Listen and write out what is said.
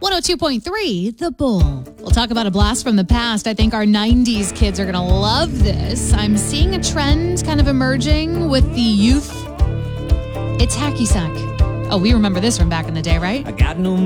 102.3, The Bull. We'll talk about a blast from the past. I think our 90s kids are going to love this. I'm seeing a trend kind of emerging with the youth. It's hacky sack. Oh, we remember this from back in the day, right? I got no